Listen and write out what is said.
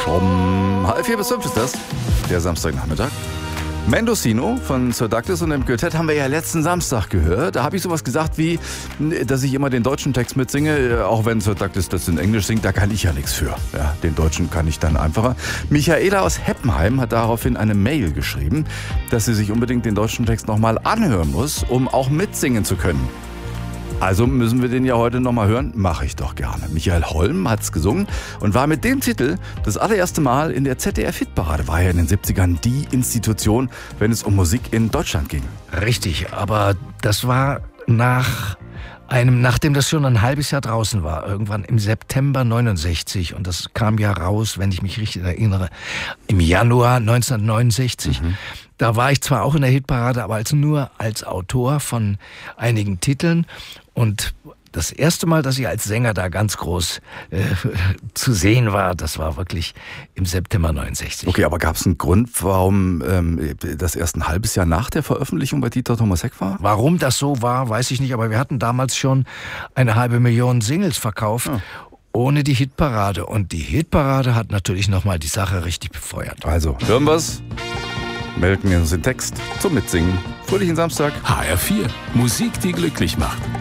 Um 3:30 bis 5 ist das, der Samstagnachmittag. Mendocino von Sir Douglas und dem Quartett haben wir ja letzten Samstag gehört. Da habe ich sowas gesagt wie, dass ich immer den deutschen Text mitsinge, auch wenn Sir Douglas das in Englisch singt, da kann ich ja nichts für. Ja, den deutschen kann ich dann einfacher. Michaela aus Heppenheim hat daraufhin eine Mail geschrieben, dass sie sich unbedingt den deutschen Text nochmal anhören muss, um auch mitsingen zu können. Also müssen wir den ja heute nochmal hören? Mache ich doch gerne. Michael Holm hat's gesungen und war mit dem Titel das allererste Mal in der ZDF-Hitparade. War ja in den 70ern die Institution, wenn es um Musik in Deutschland ging. Richtig, aber das war nachdem das schon ein halbes Jahr draußen war, irgendwann im September 69, und das kam ja raus, wenn ich mich richtig erinnere, im Januar 1969. Da war ich zwar auch in der Hitparade, aber nur als Autor von einigen Titeln, und das erste Mal, dass ich als Sänger da ganz groß zu sehen war, das war wirklich im September 69. Okay, aber gab es einen Grund, warum das erst ein halbes Jahr nach der Veröffentlichung bei Dieter Thomas Heck war? Warum das so war, weiß ich nicht, aber wir hatten damals schon 500.000 Singles verkauft. Ja. Ohne die Hitparade. Und die Hitparade hat natürlich nochmal die Sache richtig befeuert. Also, hören wir's. Melden wir uns den Text zum Mitsingen. Fröhlichen Samstag. HR4. Musik, die glücklich macht.